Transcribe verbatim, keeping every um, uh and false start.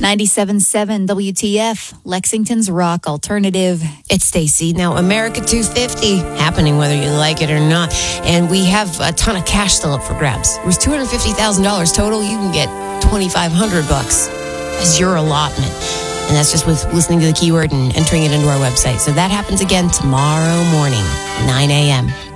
ninety-seven point seven W T F, Lexington's rock alternative. It's Stacy. Now, America two fifty happening whether you like it or not. And we have a ton of cash still up for grabs. It was two hundred fifty thousand dollars total. You can get twenty-five hundred bucks as your allotment. And that's just with listening to the keyword and entering it into our website. So that happens again tomorrow morning, nine a.m.